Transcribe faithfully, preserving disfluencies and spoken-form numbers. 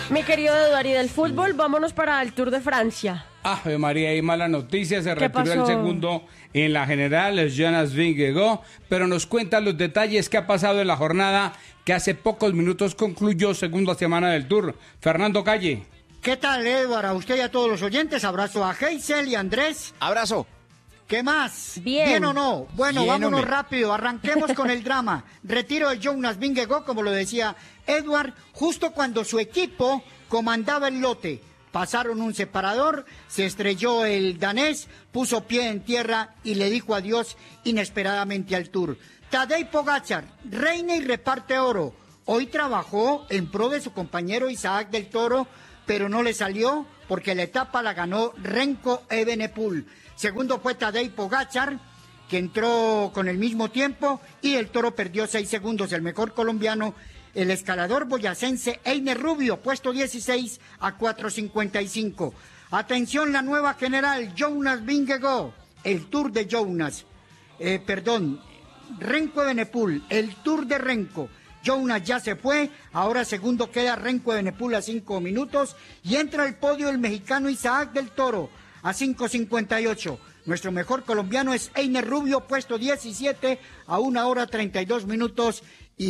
Mi querido Eduardo, y del fútbol, vámonos para el Tour de Francia. Ave María, hay mala noticia, se retiró pasó? el segundo en la general, Jonas Vingegaard, pero nos cuenta los detalles que ha pasado en la jornada que hace pocos minutos concluyó segunda semana del Tour. Fernando Calle. ¿Qué tal, Eduardo? A usted y a todos los oyentes, abrazo a Heysel y Andrés. Abrazo. ¿Qué más? Bien. ¿Bien o no? Bueno, Bien, vámonos hombre. rápido, arranquemos con el drama. Retiro de Jonas Vingegaard, como lo decía Edward, justo cuando su equipo comandaba el lote. Pasaron un separador, se estrelló el danés, puso pie en tierra y le dijo adiós inesperadamente al Tour. Tadej Pogačar reina y reparte oro. Hoy trabajó en pro de su compañero Isaac del Toro, pero no le salió porque la etapa la ganó Remco Evenepoel. Segundo fue Tadej Pogačar, que entró con el mismo tiempo, y el Toro perdió seis segundos. El mejor colombiano, el escalador boyacense Einer Rubio, puesto dieciséis a cuatro cincuenta y cinco. Atención, la nueva general, Jonas Vingegaard, el Tour de Jonas. Eh, perdón, Remco Evenepoel, el Tour de Remco. Jonas ya se fue, ahora segundo queda Remco Evenepoel a cinco minutos, y entra al podio el mexicano Isaac del Toro a cinco cincuenta y ocho. Nuestro mejor colombiano es Einer Rubio, puesto diecisiete a una hora treinta y dos minutos